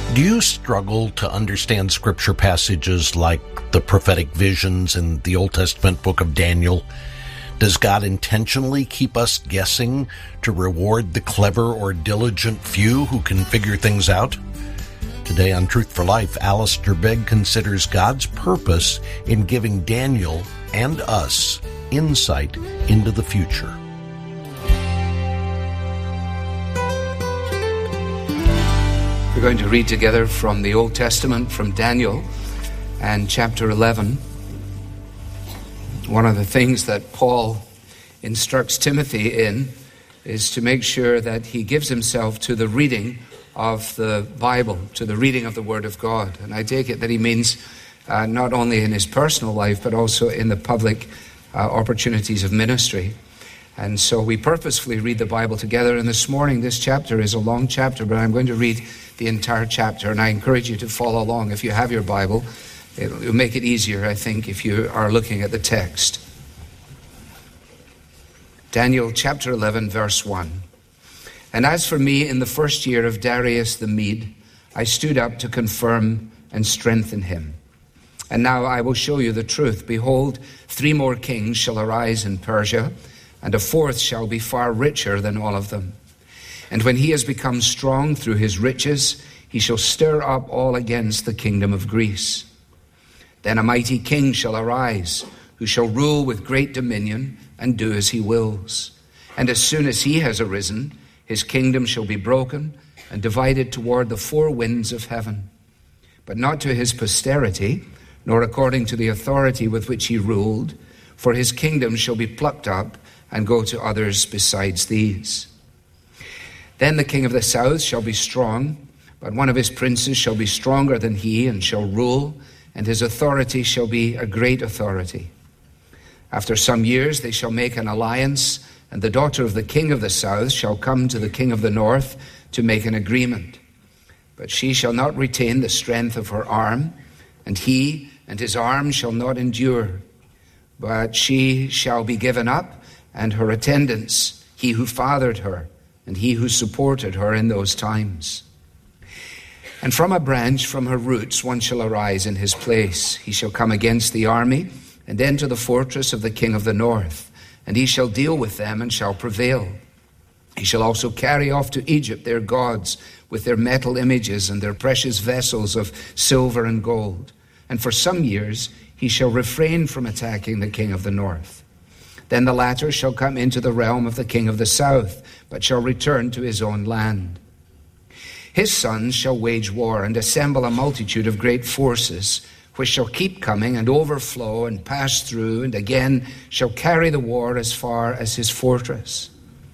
Do you struggle to understand scripture passages like the prophetic visions in the Old Testament book of Daniel? Does God intentionally keep us guessing to reward the clever or diligent few who can figure things out? Today on Truth for Life, Alistair Begg considers God's purpose in giving Daniel and us insight into the future. We're going to read together from the Old Testament, from Daniel and chapter 11. One of the things that Paul instructs Timothy in is to make sure that he gives himself to the reading of the Bible, to the reading of the Word of God. And I take it that he means not only in his personal life, but also in the public opportunities of ministry. And so we purposefully read the Bible together. And this morning, this chapter is a long chapter, but I'm going to read the entire chapter. And I encourage you to follow along if you have your Bible. It'll make it easier, I think, if you are looking at the text. Daniel chapter 11, verse 1. And as for me, in the first year of Darius the Mede, I stood up to confirm and strengthen him. And now I will show you the truth. Behold, 3 more kings shall arise in Persia, and a 4th shall be far richer than all of them. And when he has become strong through his riches, he shall stir up all against the kingdom of Greece. Then a mighty king shall arise, who shall rule with great dominion and do as he wills. And as soon as he has arisen, his kingdom shall be broken and divided toward the 4 winds of heaven. But not to his posterity, nor according to the authority with which he ruled, for his kingdom shall be plucked up and go to others besides these. Then the king of the south shall be strong, but one of his princes shall be stronger than he and shall rule, and his authority shall be a great authority. After some years they shall make an alliance, and the daughter of the king of the south shall come to the king of the north to make an agreement. But she shall not retain the strength of her arm, and he and his arm shall not endure. But she shall be given up, and her attendants, he who fathered her, and he who supported her in those times. And from a branch from her roots one shall arise in his place. He shall come against the army, and enter the fortress of the king of the north, and he shall deal with them and shall prevail. He shall also carry off to Egypt their gods with their metal images and their precious vessels of silver and gold. And for some years he shall refrain from attacking the king of the north. Then the latter shall come into the realm of the king of the south, but shall return to his own land. His sons shall wage war and assemble a multitude of great forces, which shall keep coming and overflow and pass through, and again shall carry the war as far as his fortress.